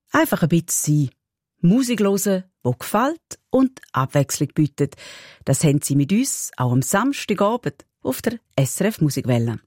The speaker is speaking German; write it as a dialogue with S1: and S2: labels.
S1: Einfach ein bisschen sein. Musik hören, die gefällt und Abwechslung bietet. Das haben sie mit uns auch am Samstagabend auf der SRF Musikwelle.